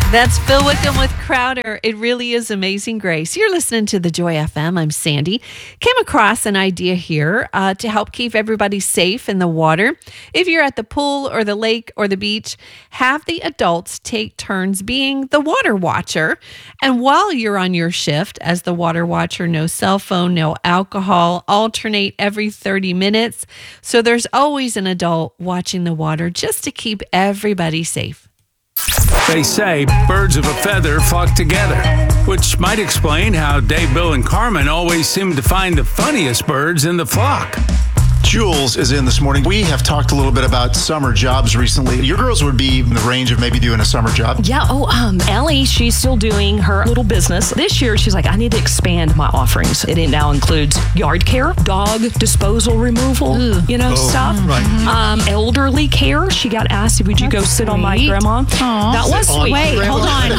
That's Phil Wickham with Crowder. It really is Amazing Grace. You're listening to the Joy FM. I'm Sandy. Came across an idea here to help keep everybody safe in the water. If you're at the pool or the lake or the beach, have the adults take turns being the water watcher. And while you're on your shift as the water watcher, no cell phone, no alcohol, alternate every 30 minutes. So there's always an adult watching the water just to keep everybody safe. They say birds of a feather flock together, which might explain how Dave, Bill, and Carmen always seem to find the funniest birds in the flock. Jules is in this morning. We have talked a little bit about summer jobs recently. Your girls would be in the range of maybe doing a summer job. Yeah. Ellie, she's still doing her little business. This year, she's like, I need to expand my offerings. It now includes yard care, dog disposal removal, stuff. Right. Elderly care. She got asked, would you go sit on my grandma? Aww. That was sweet. Wait, hold on.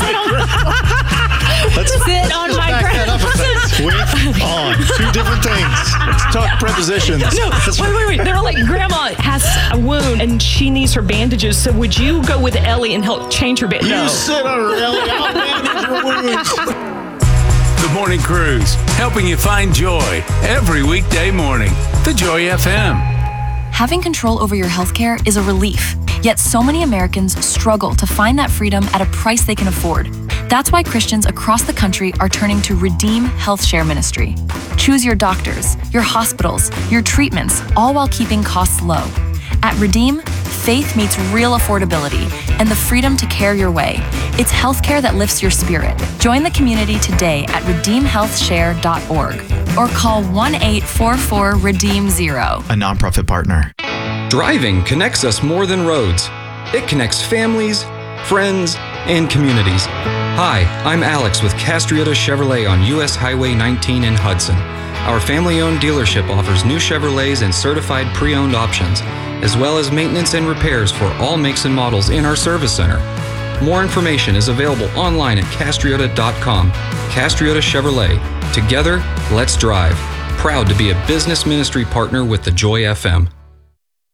Sit on my grandma. With on. Two different things. Let's talk prepositions. No, wait. They're like, Grandma has a wound and she needs her bandages. So would you go with Ellie and help change her bandage? You sit on her, Ellie. I'll bandage your wounds. The Morning Cruise, helping you find joy every weekday morning. The Joy FM. Having control over your healthcare is a relief, yet so many Americans struggle to find that freedom at a price they can afford. That's why Christians across the country are turning to Redeem Health Share Ministry. Choose your doctors, your hospitals, your treatments, all while keeping costs low. At Redeem, faith meets real affordability and the freedom to care your way. It's healthcare that lifts your spirit. Join the community today at redeemhealthshare.org or call 1-844-REDEEM-0. A nonprofit partner. Driving connects us more than roads. It connects families, friends, and communities. Hi, I'm Alex with Castriota Chevrolet on US Highway 19 in Hudson. Our family-owned dealership offers new Chevrolets and certified pre-owned options, as well as maintenance and repairs for all makes and models in our service center. More information is available online at castriota.com. Castriota Chevrolet. Together, let's drive. Proud to be a business ministry partner with the Joy FM.